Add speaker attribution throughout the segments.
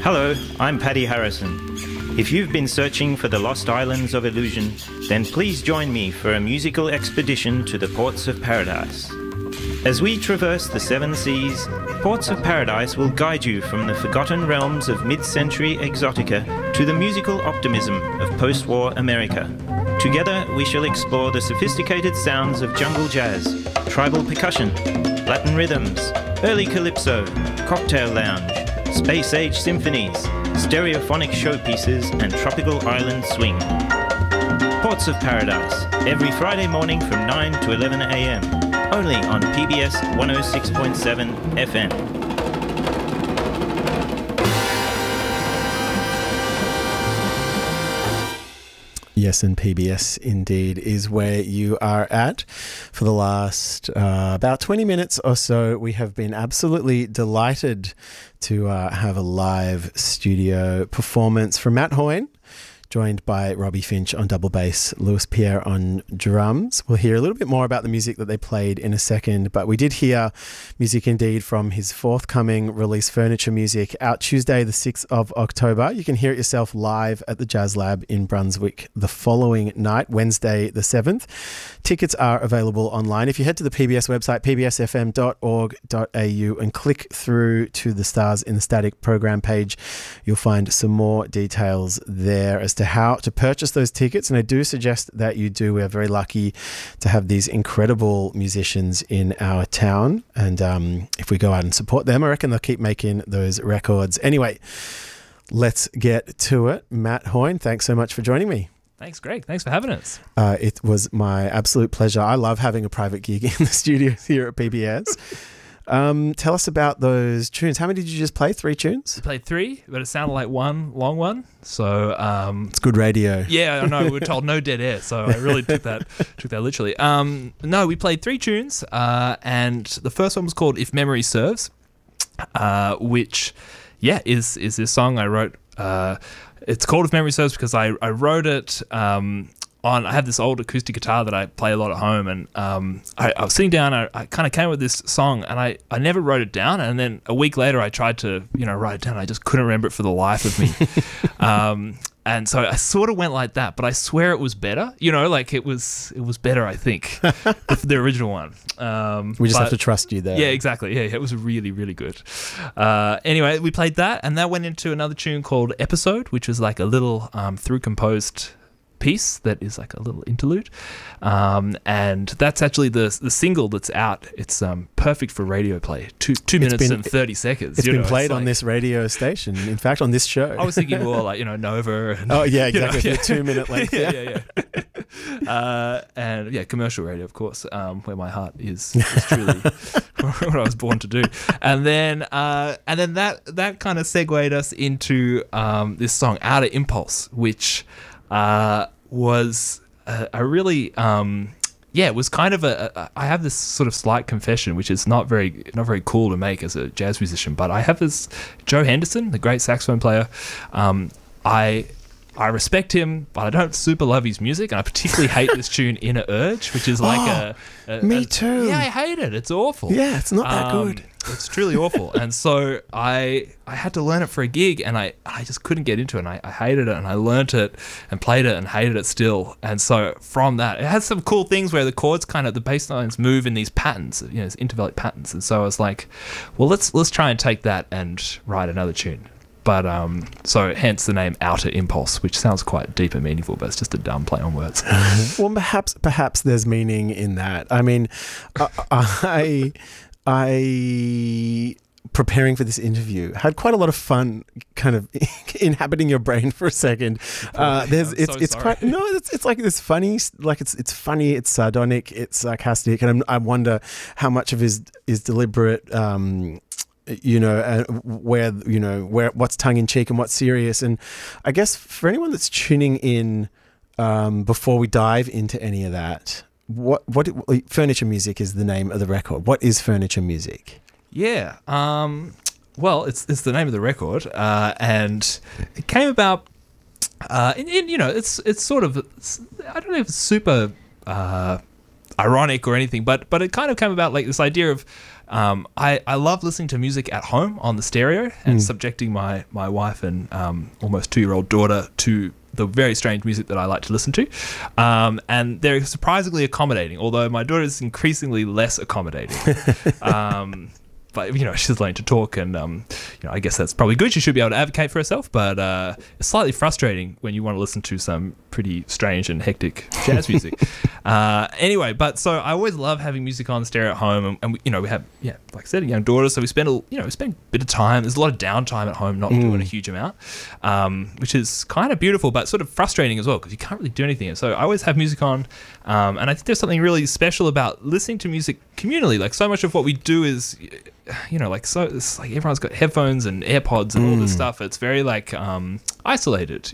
Speaker 1: Hello, I'm Paddy Harrison. If you've been searching for the lost islands of illusion, then please join me for a musical expedition to the Ports of Paradise. As we traverse the seven seas, Ports of Paradise will guide you from the forgotten realms of mid-century exotica to the musical optimism of post-war America. Together, we shall explore the sophisticated sounds of jungle jazz, tribal percussion, Latin rhythms, early calypso, cocktail lounge, space-age symphonies, stereophonic showpieces, and tropical island swing. Ports of Paradise, every Friday morning from 9 to 11 a.m, only on PBS 106.7 FM.
Speaker 2: Yes, and PBS indeed is where you are at. For the last about 20 minutes or so, we have been absolutely delighted to have a live studio performance from Matt Hoyne, joined by Robbie Finch on double bass, Lewis Pierre on drums. We'll hear a little bit more about the music that they played in a second, but we did hear music indeed from his forthcoming release, Furniture Music, out Tuesday the 6th of October. You can hear it yourself live at the Jazz Lab in Brunswick the following night, Wednesday the 7th. Tickets are available online. If you head to the PBS website, pbsfm.org.au, and click through to the Stars in the Static program page, you'll find some more details there as to how to purchase those tickets. And I do suggest that you do. We are very lucky to have these incredible musicians in our town. And if we go out and support them, I reckon they'll keep making those records. Anyway, let's get to it. Matt Hoyne, thanks so much for joining me.
Speaker 3: Thanks, Greg. Thanks for having us.
Speaker 2: It was my absolute pleasure. I love having a private gig in the studio here at PBS. Tell us about those tunes. How many did you just play? 3 tunes?
Speaker 3: We played 3, but it sounded like one long one. So
Speaker 2: it's good radio.
Speaker 3: Yeah, I know. We were told no dead air, so I really took that literally. No, we played 3 tunes, and the first one was called "If Memory Serves," which, is this song I wrote. It's called "If Memory Serves" because I wrote it I have this old acoustic guitar that I play a lot at home, and I was sitting down, I kind of came up with this song, and I never wrote it down, and then a week later I tried to write it down. I just couldn't remember it for the life of me. And so I sort of went like that, but I swear it was better. It was better, I think, the original one.
Speaker 2: We just have to trust you there.
Speaker 3: Yeah, exactly. Yeah, it was really, really good. Anyway, we played that, and that went into another tune called Episode, which was like a little through composed piece that is like a little interlude, and that's actually the single that's out. It's perfect for radio play. 2 minutes and 30 seconds.
Speaker 2: It's been played on this radio station. In fact, on this show.
Speaker 3: I was thinking more like Nova. And,
Speaker 2: oh yeah, exactly. The 2-minute length.
Speaker 3: Yeah. And commercial radio, of course, where my heart is truly what I was born to do. And then that kind of segued us into this song, Outer Impulse, which was a really it was kind of I have this sort of slight confession, which is not very cool to make as a jazz musician, but I have this Joe Henderson, the great saxophone player. I respect him, but I don't super love his music, and I particularly hate this tune Inner Urge, which is like
Speaker 2: me too.
Speaker 3: Yeah, I hate it. It's awful.
Speaker 2: Yeah, it's not that good.
Speaker 3: It's truly awful. And so I had to learn it for a gig, and I just couldn't get into it, and I hated it, and I learnt it and played it and hated it still. And so from that, it has some cool things where the chords the bass lines move in these patterns, these intervallic patterns. And so I was like, well, let's try and take that and write another tune. But so hence the name Outer Impulse, which sounds quite deep and meaningful, but it's just a dumb play on words.
Speaker 2: Well, perhaps there's meaning in that. I mean, I preparing for this interview had quite a lot of fun kind of inhabiting your brain for a second. It's like this funny, like it's funny, it's sardonic, it's sarcastic, and I wonder how much of it is deliberate. Where what's tongue in cheek and what's serious. And I guess for anyone that's tuning in, before we dive into any of that, what Furniture Music is the name of the record. What is Furniture Music?
Speaker 3: Yeah. Well, it's the name of the record, and it came about. It's sort of, I don't know if it's super ironic or anything, but it kind of came about like this idea of I love listening to music at home on the stereo and subjecting my wife and almost 2-year-old daughter to the very strange music that I like to listen to. And they're surprisingly accommodating, although my daughter is increasingly less accommodating. But, she's learning to talk, and, I guess that's probably good. She should be able to advocate for herself, but it's slightly frustrating when you want to listen to some pretty strange and hectic jazz music. Anyway, but so I always love having music on stereo at home, and we have, like I said, a young daughter, so we spend a bit of time. There's a lot of downtime at home, not doing a huge amount, which is kind of beautiful, but sort of frustrating as well, because you can't really do anything. So I always have music on, and I think there's something really special about listening to music communally. Like, so much of what we do is, it's like everyone's got headphones and AirPods and all this stuff. It's very isolated,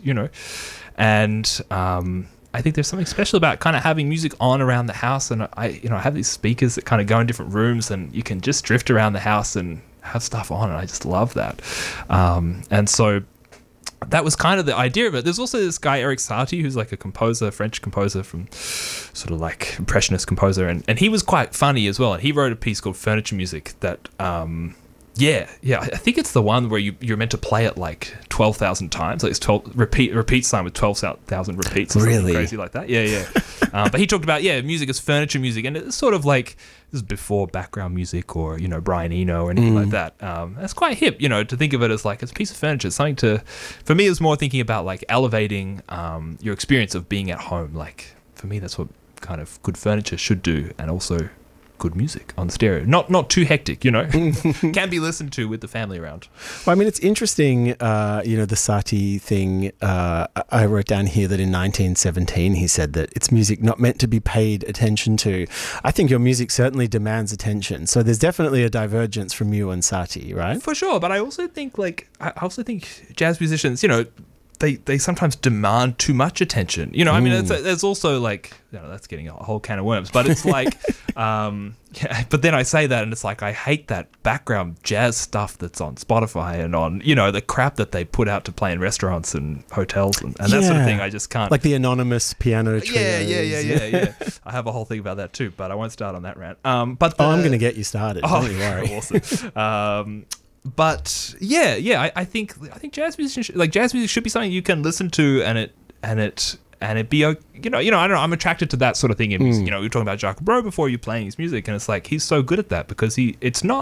Speaker 3: and I think there's something special about kind of having music on around the house. And I have these speakers that kind of go in different rooms, and you can just drift around the house and have stuff on, and I just love that. And so that was kind of the idea of it. There's also this guy, Erik Satie, who's like a composer, French composer, from sort of like impressionist composer. And he was quite funny as well. And he wrote a piece called Furniture Music that, I think it's the one where you're meant to play it like 12,000 times. Like it's 12 repeat sign with 12,000 repeats. Or something crazy like that. Yeah. But he talked about, music as furniture music. And it's sort of like, this is before background music or, Brian Eno or anything like that. That's quite hip, to think of it as like it's a piece of furniture. It's something for me, it was more thinking about like elevating your experience of being at home. Like, for me, that's what kind of good furniture should do. And also good music on the stereo. Not too hectic, can be listened to with the family around.
Speaker 2: Well, I mean, it's interesting, the Satie thing. I wrote down here that in 1917 he said that it's music not meant to be paid attention to. I think your music certainly demands attention. So there's definitely a divergence from you and Satie, right?
Speaker 3: For sure, but I also think jazz musicians, they sometimes demand too much attention. I mean, there's also like, that's getting a whole can of worms, but it's like, but then I say that and it's like, I hate that background jazz stuff that's on Spotify and on, the crap that they put out to play in restaurants and hotels and that sort of thing. I just can't.
Speaker 2: Like the anonymous piano trios.
Speaker 3: Yeah. I have a whole thing about that too, but I won't start on that rant. I'm
Speaker 2: going to get you started. Don't you worry.
Speaker 3: Awesome. But I think jazz music should be something you can listen to and it be, I don't know, I'm attracted to that sort of thing in music. We were talking about Jacques Brel before, you playing his music, and it's like he's so good at that because he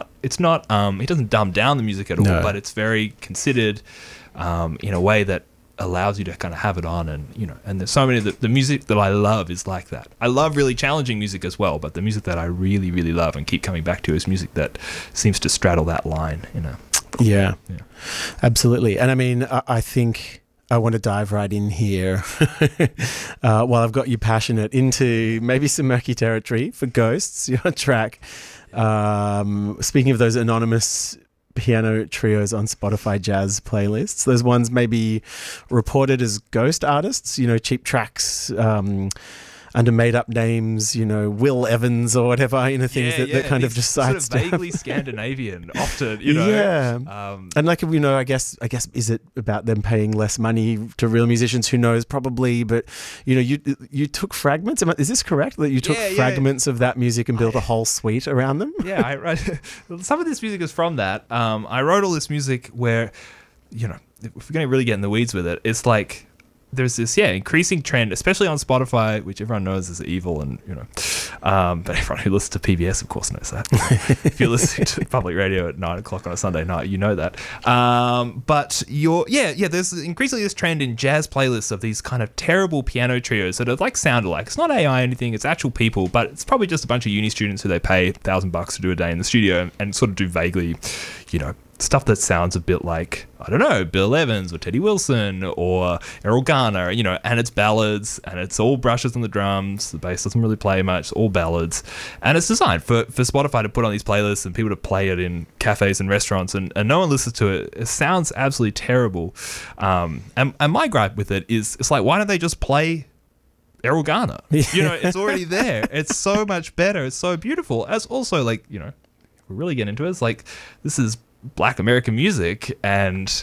Speaker 3: doesn't dumb down the music at all, but it's very considered in a way that allows you to kind of have it on, and there's so many the music that I love is like that. I love really challenging music as well, but the music that I really, really love and keep coming back to is music that seems to straddle that line,
Speaker 2: Yeah, absolutely. And I mean, I think I want to dive right in here while I've got you passionate into maybe some murky territory for Ghosts, your track. Speaking of those anonymous piano trios on Spotify jazz playlists, those ones may be reported as ghost artists, cheap tracks under made-up names, Will Evans or whatever, things that kind of just sidestep.
Speaker 3: Sort of vaguely Scandinavian, often,
Speaker 2: Yeah. And like, I guess, is it about them paying less money to real musicians? Who knows? Probably. But, you took fragments. Is this correct? That you took fragments of that music and built a whole suite around them?
Speaker 3: Yeah, I wrote, some of this music is from that. I wrote all this music where, if we're going to really get in the weeds with it, it's like, there's this increasing trend, especially on Spotify, which everyone knows is evil, and but everyone who listens to PBS of course knows that. If you're listening to public radio at 9 o'clock on a Sunday night, you know that. But there's increasingly this trend in jazz playlists of these kind of terrible piano trios that are like sound alike. It's not AI or anything, it's actual people, but it's probably just a bunch of uni students who they pay $1,000 to do a day in the studio and sort of do vaguely, stuff that sounds a bit like, I don't know, Bill Evans or Teddy Wilson or Errol Garner, and it's ballads and it's all brushes on the drums. The bass doesn't really play much, it's all ballads. And it's designed for Spotify to put on these playlists and people to play it in cafes and restaurants and no one listens to it. It sounds absolutely terrible. And my gripe with it is, it's like, why don't they just play Errol Garner? It's already there. It's so much better. It's so beautiful. As also like, if we really get into it, it's like, this is Black American music and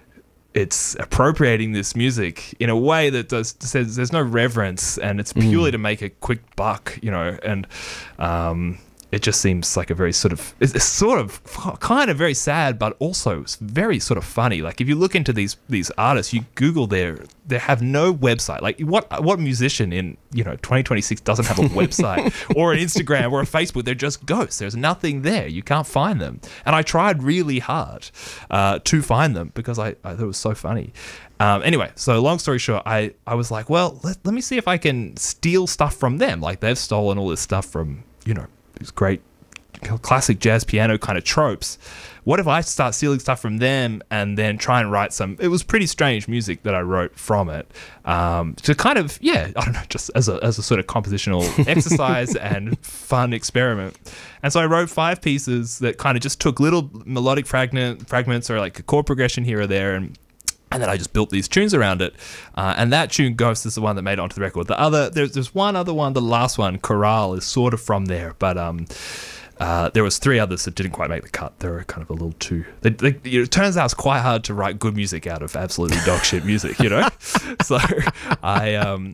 Speaker 3: it's appropriating this music in a way that says there's no reverence and it's purely to make a quick buck, and it just seems like a very sort of, it's sort of kind of very sad, but also very sort of funny. Like if you look into these artists, you Google they have no website. Like what musician in 2026 doesn't have a website or an Instagram or a Facebook? They're just ghosts. There's nothing there. You can't find them. And I tried really hard to find them because I thought it was so funny. Anyway, so long story short, I was like, well, let me see if I can steal stuff from them. Like they've stolen all this stuff from these great classic jazz piano kind of tropes. What if I start stealing stuff from them and then try and write some, it was pretty strange music that I wrote from it, to kind of, I don't know, just as a sort of compositional exercise and fun experiment. And so I wrote 5 pieces that kind of just took little melodic fragments or like a chord progression here or there, and then I just built these tunes around it. And that tune, Ghost, is the one that made it onto the record. There's one other one, the last one, Chorale, is sort of from there. But there was 3 others that didn't quite make the cut. They were kind of a little too... it turns out it's quite hard to write good music out of absolutely dog shit music, So I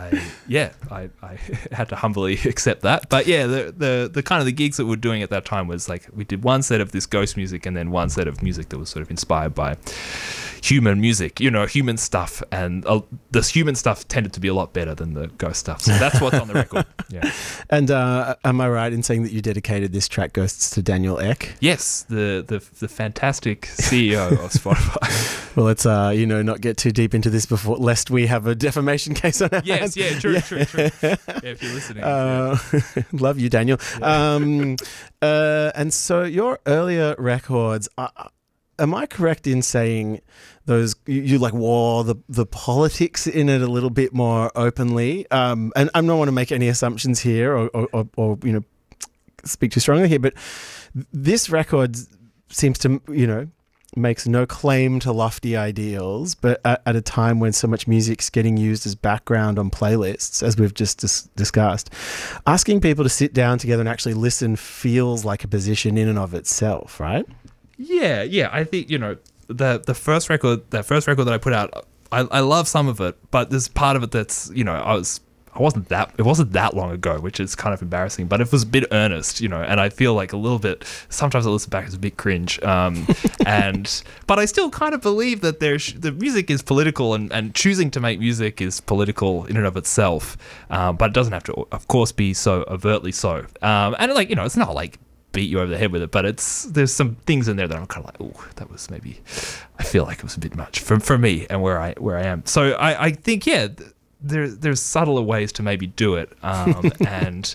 Speaker 3: had to humbly accept that. But yeah, the kind of the gigs that we were doing at that time was like, we did one set of this Ghost music and then one set of music that was sort of inspired by human music, human stuff, and this human stuff tended to be a lot better than the Ghost stuff. So that's what's on the record. Yeah.
Speaker 2: And am I right in saying that you dedicated this track Ghosts to Daniel Ek?
Speaker 3: Yes, the fantastic CEO of Spotify.
Speaker 2: Well, let's not get too deep into this before, lest we have a defamation case on our hands.
Speaker 3: True. Yeah, if you're listening.
Speaker 2: Love you, Daniel. Yeah. And so your earlier records, am I correct in saying those you like wore the politics in it a little bit more openly? And I don't want to make any assumptions here or speak too strongly here, but this record seems to makes no claim to lofty ideals, but at a time when so much music's getting used as background on playlists, as we've just discussed, asking people to sit down together and actually listen feels like a position in and of itself, right?
Speaker 3: Yeah. I think the first record that I put out, I love some of it, but there's part of it that's it wasn't that long ago, which is kind of embarrassing, but it was a bit earnest, and I feel like a little bit, sometimes I listen back, it's a bit cringe, but I still kind of believe that the music is political, and choosing to make music is political in and of itself, but it doesn't have to, of course, be so overtly so, and it's not like beat you over the head with it, but there's some things in there that I'm kind of like, oh, that was maybe, I feel like it was a bit much for me and where I am. So I think, there's subtler ways to maybe do it, and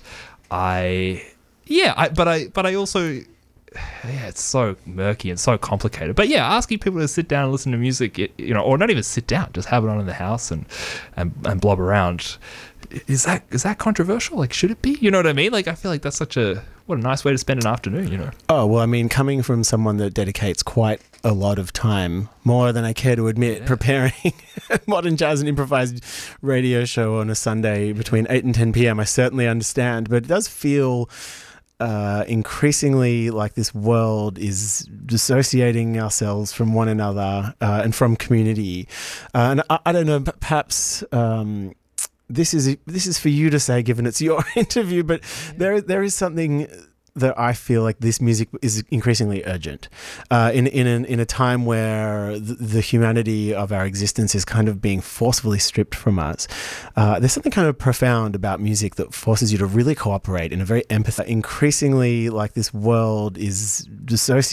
Speaker 3: but I also, it's so murky and so complicated. But asking people to sit down and listen to music, or not even sit down, just have it on in the house and blob around. Is that controversial? Like, should it be? You know what I mean? Like, I feel like that's what a nice way to spend an afternoon,
Speaker 2: Oh, well, I mean, coming from someone that dedicates quite a lot of time, more than I care to admit, preparing a modern jazz and improvised radio show on a Sunday between 8 and 10 p.m., I certainly understand, but it does feel increasingly like this world is dissociating ourselves from one another and from community. And I don't know, perhaps... This is for you to say, given it's your interview, but there is something that I feel like this music is increasingly urgent in a time where the humanity of our existence is kind of being forcefully stripped from us. There's something kind of profound about music that forces you to really cooperate in a very empathetic. Increasingly, like this world is dissociating